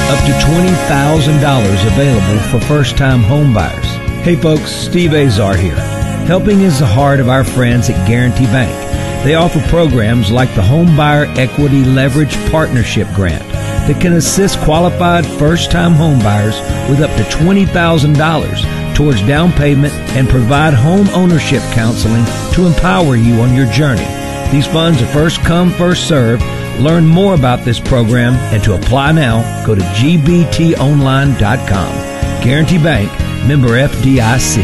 Up to $20,000 available for first-time home buyers. Hey folks, Steve Azar here. Helping is the heart of our friends at Guarantee Bank. They offer programs like the Home Buyer Equity Leverage Partnership Grant that can assist qualified first-time home buyers with up to $20,000 towards down payment and provide home ownership counseling to empower you on your journey. These funds are first come, first served. Learn more about this program and to apply now, go to gbtonline.com. Guarantee Bank, member FDIC.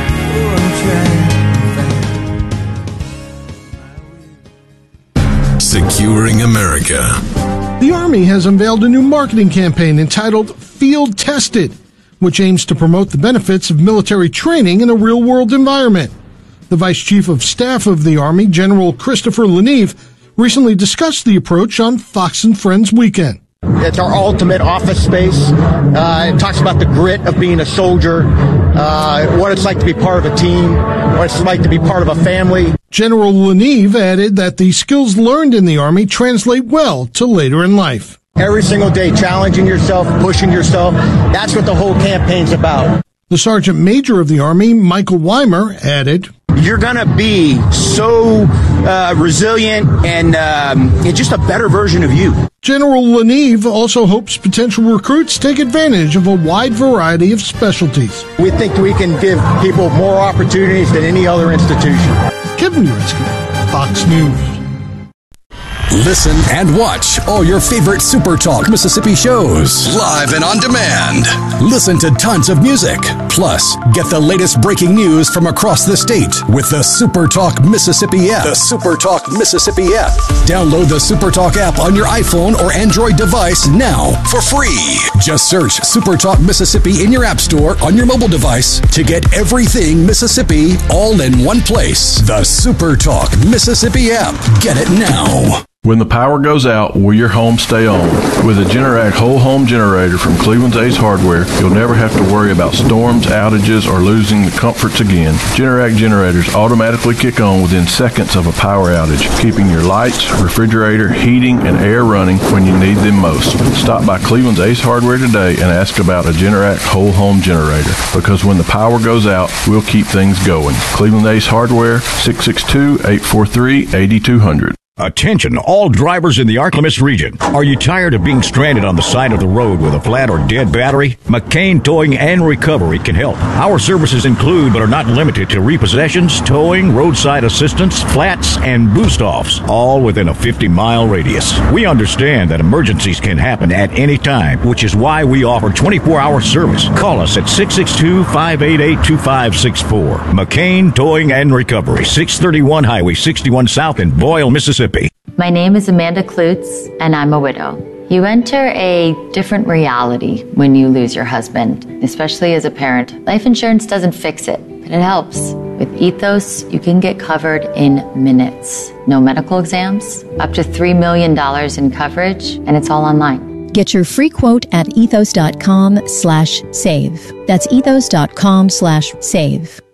Securing America. The Army has unveiled a new marketing campaign entitled Field Tested, which aims to promote the benefits of military training in a real-world environment. The Vice Chief of Staff of the Army, General Christopher Leneve, recently discussed the approach on Fox and Friends Weekend. It's our ultimate office space. It talks about the grit of being a soldier, what it's like to be part of a team, what it's like to be part of a family. General Leneve added that the skills learned in the Army translate well to later in life. Every single day, challenging yourself, pushing yourself. That's what the whole campaign's about. The Sergeant Major of the Army, Michael Weimer, added, "You're going to be so resilient and just a better version of you." General Leneve also hopes potential recruits take advantage of a wide variety of specialties. We think we can give people more opportunities than any other institution. Kevin Uretsky, Fox News. Listen and watch all your favorite Super Talk Mississippi shows live and on demand. Listen to tons of music. Plus, get the latest breaking news from across the state with the Super Talk Mississippi app. The Super Talk Mississippi app. Download the Super Talk app on your iPhone or Android device now for free. Just search Super Talk Mississippi in your app store on your mobile device to get everything Mississippi all in one place. The Super Talk Mississippi app. Get it now. When the power goes out, will your home stay on? With a Generac whole home generator from Cleveland's Ace Hardware, you'll never have to worry about storms, outages, or losing the comforts again. Generac generators automatically kick on within seconds of a power outage, keeping your lights, refrigerator, heating, and air running when you need them most. Stop by Cleveland's Ace Hardware today and ask about a Generac whole home generator, because when the power goes out, we'll keep things going. Cleveland Ace Hardware, 662-843-8200. Attention, all drivers in the Arklamis region. Are you tired of being stranded on the side of the road with a flat or dead battery? McCain Towing and Recovery can help. Our services include, but are not limited to, repossessions, towing, roadside assistance, flats, and boost-offs, all within a 50-mile radius. We understand that emergencies can happen at any time, which is why we offer 24-hour service. Call us at 662-588-2564. McCain Towing and Recovery, 631 Highway 61 South in Boyle, Mississippi. My name is Amanda Klutz, and I'm a widow. You enter a different reality when you lose your husband, especially as a parent. Life insurance doesn't fix it, but it helps. With Ethos, you can get covered in minutes. No medical exams, up to $3 million in coverage, and it's all online. Get your free quote at ethos.com/save. That's ethos.com/save.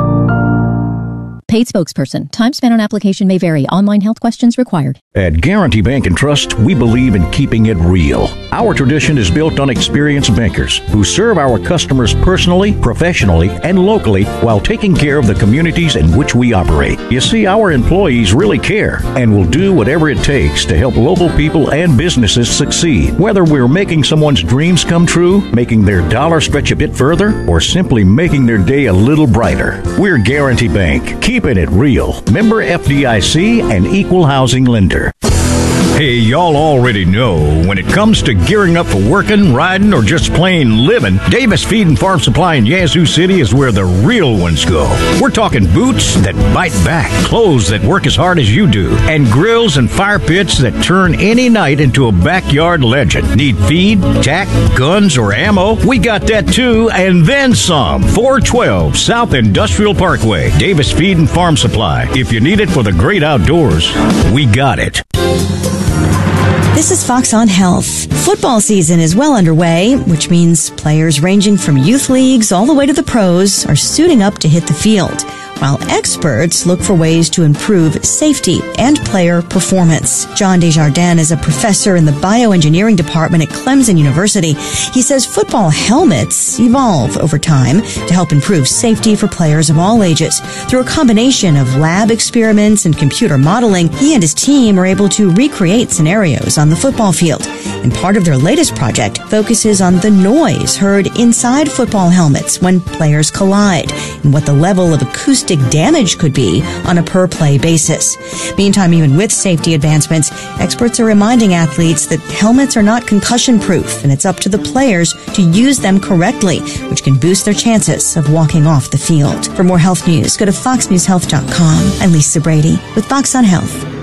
Paid spokesperson. Time spent on application may vary. Online health questions required. At Guarantee Bank and Trust, we believe in keeping it real. Our tradition is built on experienced bankers who serve our customers personally, professionally, and locally while taking care of the communities in which we operate. You see, our employees really care and will do whatever it takes to help local people and businesses succeed. Whether we're making someone's dreams come true, making their dollar stretch a bit further, or simply making their day a little brighter, we're Guarantee Bank. Keeping it real. Member FDIC and equal housing lender. Hey, y'all already know when it comes to gearing up for working, riding, or just plain living, Davis Feed and Farm Supply in Yazoo City is where the real ones go. We're talking boots that bite back, clothes that work as hard as you do, and grills and fire pits that turn any night into a backyard legend. Need feed, tack, guns, or ammo? We got that too, and then some. 412 South Industrial Parkway, Davis Feed and Farm Supply. If you need it for the great outdoors, we got it. This is Fox on Health. Football season is well underway, which means players ranging from youth leagues all the way to the pros are suiting up to hit the field. while experts look for ways to improve safety and player performance. John Desjardins is a professor in the bioengineering department at Clemson University. He says football helmets evolve over time to help improve safety for players of all ages. Through a combination of lab experiments and computer modeling, he and his team are able to recreate scenarios on the football field. And part of their latest project focuses on the noise heard inside football helmets when players collide and what the level of acoustic damage could be on a per-play basis. Meantime, even with safety advancements, experts are reminding athletes that helmets are not concussion-proof, and it's up to the players to use them correctly, which can boost their chances of walking off the field. For more health news, go to foxnewshealth.com. I'm Lisa Brady with Fox on Health.